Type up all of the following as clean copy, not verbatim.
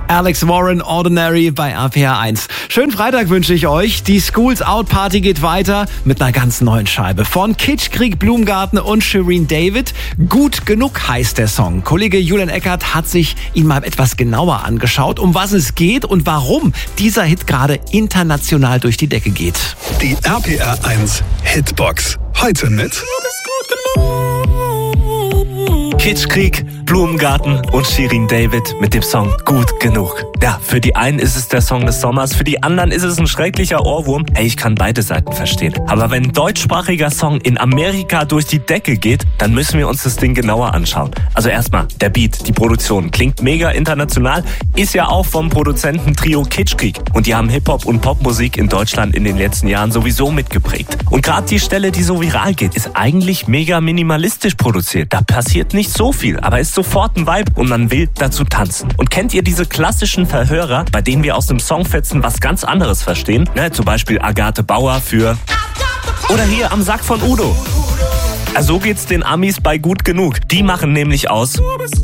Alex Warren, Ordinary bei RPR 1. Schönen Freitag wünsche ich euch. Die Schools Out Party geht weiter mit einer ganz neuen Scheibe von Kitschkrieg, Blumengarten und Shirin David. Gut genug heißt der Song. Kollege Julian Eckert hat sich ihn mal etwas genauer angeschaut, um was es geht und warum dieser Hit gerade international durch die Decke geht. Die RPR 1 Hitbox. Heute mit Kitschkrieg, Blumengarten und Shirin David mit dem Song Gut genug. Ja, für die einen ist es der Song des Sommers, für die anderen ist es ein schrecklicher Ohrwurm. Ich kann beide Seiten verstehen. Aber wenn ein deutschsprachiger Song in Amerika durch die Decke geht, dann müssen wir uns das Ding genauer anschauen. Also erstmal, der Beat, die Produktion klingt mega international, ist ja auch vom Produzententrio Kitschkrieg. Und die haben Hip-Hop und Popmusik in Deutschland in den letzten Jahren sowieso mitgeprägt. Und gerade die Stelle, die so viral geht, ist eigentlich mega minimalistisch produziert. Da passiert nicht so viel, aber ist sofort ein Vibe und man will dazu tanzen. Und kennt ihr diese klassischen Verhörer, bei denen wir aus dem Songfetzen was ganz anderes verstehen? Zum Beispiel Agathe Bauer für... Oder hier am Sack von Udo. So geht's den Amis bei Gut genug. Die machen nämlich aus...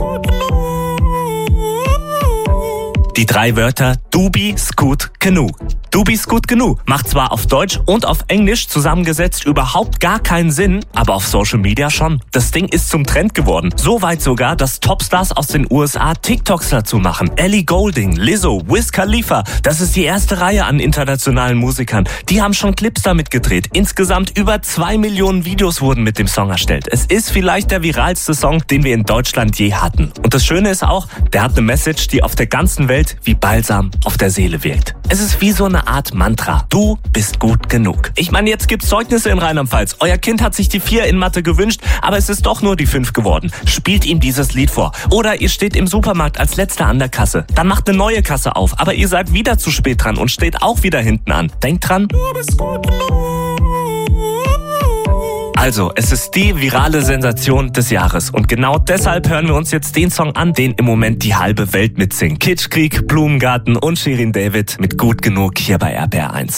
Die 3 Wörter Du bist gut genug. Du bist gut genug macht zwar auf Deutsch und auf Englisch zusammengesetzt überhaupt gar keinen Sinn, aber auf Social Media schon. Das Ding ist zum Trend geworden. So weit sogar, dass Topstars aus den USA TikToks dazu machen. Ellie Goulding, Lizzo, Wiz Khalifa. Das ist die erste Reihe an internationalen Musikern. Die haben schon Clips damit gedreht. Insgesamt über 2 Millionen Videos wurden mit dem Song erstellt. Es ist vielleicht der viralste Song, den wir in Deutschland je hatten. Und das Schöne ist auch, der hat eine Message, die auf der ganzen Welt wie Balsam auf der Seele wirkt. Es ist wie so eine Art Mantra. Du bist gut genug. Ich meine, jetzt gibt's Zeugnisse in Rheinland-Pfalz. Euer Kind hat sich die 4 in Mathe gewünscht, aber es ist doch nur die 5 geworden. Spielt ihm dieses Lied vor. Oder ihr steht im Supermarkt als Letzter an der Kasse. Dann macht eine neue Kasse auf, aber ihr seid wieder zu spät dran und steht auch wieder hinten an. Denkt dran. Du bist gut genug. Also, es ist die virale Sensation des Jahres. Und genau deshalb hören wir uns jetzt den Song an, den im Moment die halbe Welt mitsingt. Kitschkrieg, Blumengarten und Shirin David mit Gut genug hier bei RPR 1.